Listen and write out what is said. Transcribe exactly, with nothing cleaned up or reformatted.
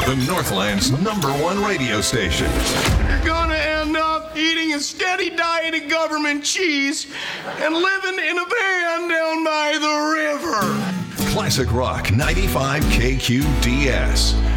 the Northland's number one radio station. You're gonna end up eating a steady diet of government cheese and living in a van down by the river. Classic Rock ninety-five K Q D S.